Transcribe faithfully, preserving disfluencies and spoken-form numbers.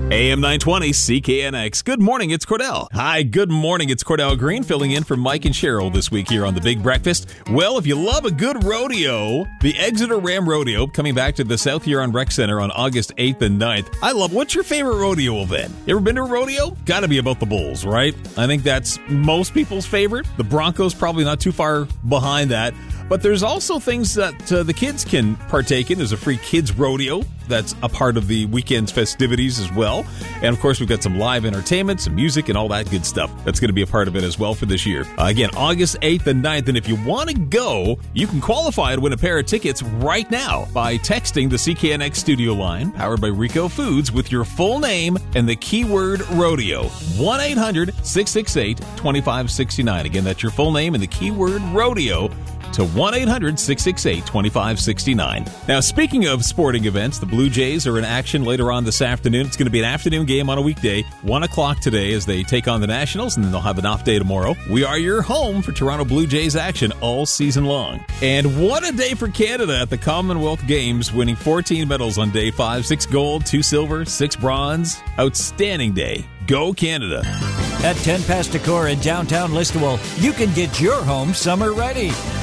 A M nine twenty C K N X. Good morning, it's Cordell. Hi, good morning, it's Cordell Green filling in for Mike and Cheryl this week here on The Big Breakfast. Well, if you love a good rodeo, the Exeter Ram Rodeo coming back to the South Huron Rec Center on August eighth and ninth. I love, what's your favorite rodeo event? You ever been to a rodeo? Gotta be about the bulls, right? I think that's most people's favorite. The Broncos probably not too far behind that. But there's also things that uh, the kids can partake in. There's a free kids rodeo that's a part of the weekend's festivities as well. And, of course, we've got some live entertainment, some music, and all that good stuff that's going to be a part of it as well for this year. Uh, again, August eighth and ninth. And if you want to go, you can qualify to win a pair of tickets right now by texting the C K N X studio line, powered by Rico Foods, with your full name and the keyword rodeo. one eight hundred six six eight two five six nine. Again, that's your full name and the keyword rodeo to one eight hundred six six eight two five six nine. Now, speaking of sporting events, the Blue Jays are in action later on this afternoon. It's going to be an afternoon game on a weekday, one o'clock today as they take on the Nationals, and then they'll have an off day tomorrow. We are your home for Toronto Blue Jays action all season long. And what a day for Canada at the Commonwealth Games, winning fourteen medals on day five, six gold, two silver, six bronze. Outstanding day. Go Canada. At ten past Decor in downtown Listowel, you can get your home summer ready.